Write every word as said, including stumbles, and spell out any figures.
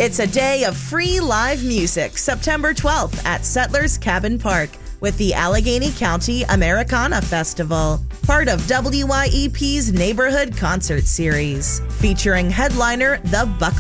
It's a day of free live music, September twelfth at Settlers Cabin Park with the Allegheny County Americana Festival, part of W Y E P's Neighborhood Concert Series, featuring headliner The Buck